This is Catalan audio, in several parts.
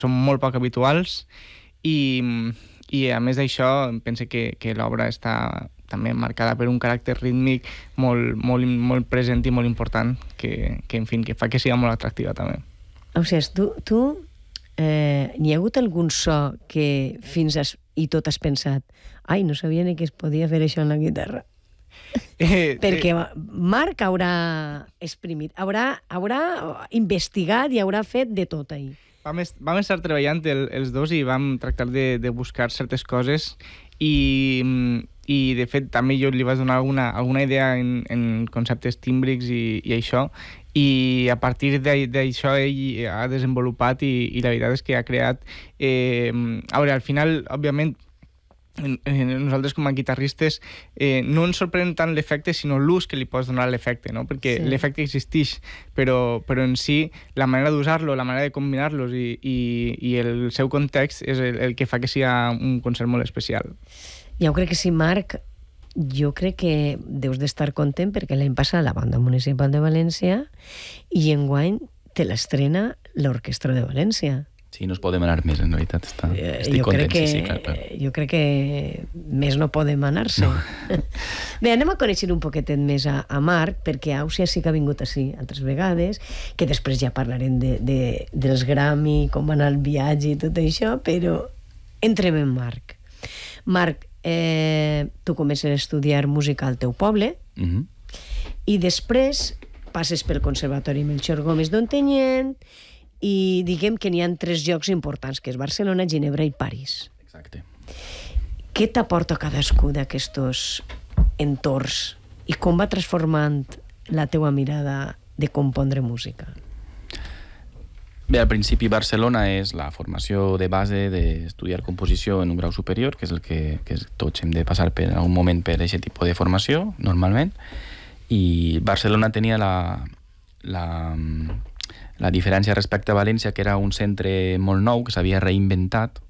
són molt poc habituals i a més d'això penso que l'obra està també marcada per un caràcter rítmic molt present i molt important que en fi, que fa que sigui molt atractiva també. O sigui, tu n'hi ha hagut algun so que i tot has pensat ai, no sabia ni que es podia fer això en la guitarra? Perquè Marc haurà exprimit, haurà investigat i haurà fet de tot ahir. Vam estar treballant els dos i vam tractar de buscar certes coses i de fet també jo li vaig donar alguna idea en conceptes tímbrics i això, i a partir d'això ell ha desenvolupat i la veritat és que ha creat a veure, al final, òbviament nosaltres com a guitarristes no ens sorprèn tant l'efecte sinó l'ús que li pots donar a l'efecte, no? Perquè l'efecte existeix, però en si la manera d'usar-lo, la manera de combinar-los i el seu context és el que fa que sigui un concert molt especial. Jo crec que sí, Marc, jo crec que deus d'estar content perquè l'any passat la Banda Municipal de València i enguany te l'estrena l'Orquestra de València. Sí, no es podem anar més, en realitat. Estic content, sí, clar. Jo crec que més no podem anar-se. No. Bé, anem a conèixer un poquetet més a Marc, perquè Àusia sí que ha vingut així altres vegades, que després ja parlarem dels Grammy, com va anar el viatge i tot això, però entrem en Marc. Marc, tu comences a estudiar música al teu poble i després passes pel Conservatori Melchor Gómez d'Ontinyent i diguem que n'hi ha 3 llocs importants, que és Barcelona, Ginebra i París. Exacte. Què t'aporta cadascú d'aquests entorns i com va transformant la teua mirada de compondre música? Bé, al principi Barcelona és la formació de base d'estudiar composició en un grau superior, que és el que tots hem de passar per algun moment per aquest tipus de formació, normalment, i Barcelona tenia la diferència respecte a València, que era un centre molt nou, que s'havia reinventat,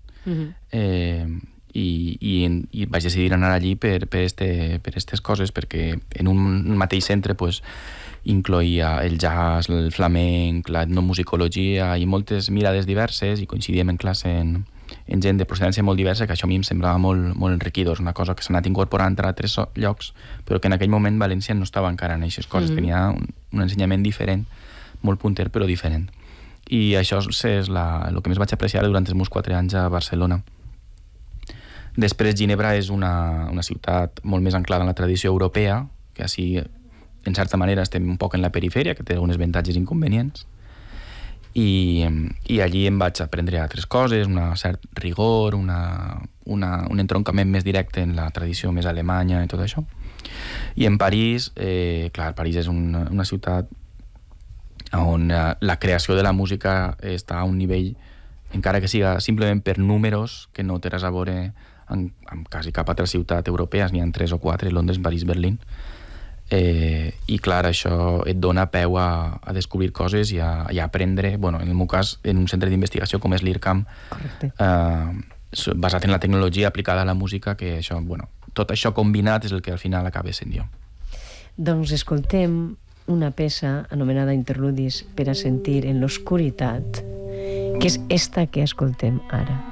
i vaig decidir anar allí per aquestes coses, perquè en un mateix centre incloïa el jazz, el flamenc, l'etnomusicologia i moltes mirades diverses, i coincidíem en classe en gent de procedència molt diversa, que això a mi em semblava molt enriquidor, una cosa que s'ha anat incorporant a altres llocs, però que en aquell moment València no estava encara en aquestes coses, tenia un ensenyament diferent, molt punter però diferent. I això és el que més vaig apreciar durant els meus 4 anys a Barcelona. Després Ginebra és una ciutat molt més anclada en la tradició europea, que així en certa manera estem un poc en la perifèria, que té alguns avantatges i inconvenients, i allí em vaig aprendre altres coses, un cert rigor, un entroncament més directe en la tradició més alemanya i tot això. I en París, clar, París és una ciutat on la creació de la música està a un nivell, encara que siga simplement per números, que no té res a veure amb quasi cap altra ciutat europea, n'hi ha 3 o 4, Londres, París, Berlín. I clar, això et dona peu a descobrir coses i a aprendre, en el meu cas, en un centre d'investigació com és l'IRCAM, basat en la tecnologia aplicada a la música, que això, tot això combinat és el que al final acaba sent jo. Doncs escoltem una peça anomenada Interludis per a sentir en l'oscuritat, que és esta que escoltem ara.